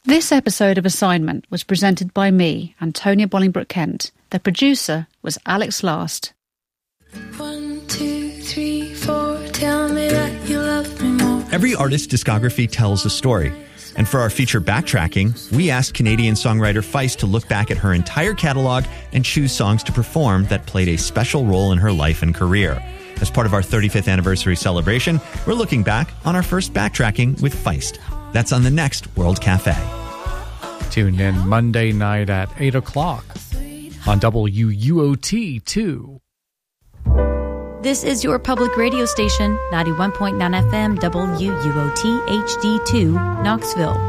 This episode of Assignment was presented by me, Antonia Bolingbroke-Kent. The producer was Alex Last. 1, 2, 3, 4, tell me that you love me more. Every artist's discography tells a story. And for our feature Backtracking, we asked Canadian songwriter Feist to look back at her entire catalog and choose songs to perform that played a special role in her life and career. As part of our 35th anniversary celebration, we're looking back on our first Backtracking with Feist. That's on the next World Cafe. Tune in Monday night at 8 o'clock on WUOT 2. This is your public radio station, 91.9 FM, WUOT HD2, Knoxville.